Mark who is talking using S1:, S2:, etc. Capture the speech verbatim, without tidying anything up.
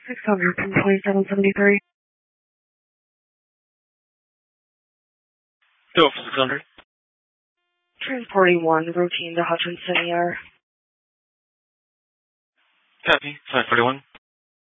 S1: six hundred from twenty-seven seventy-three.
S2: Go for six hundred.
S1: Transporting one, routine to Hutchinson E R.
S2: Copy. five forty-one.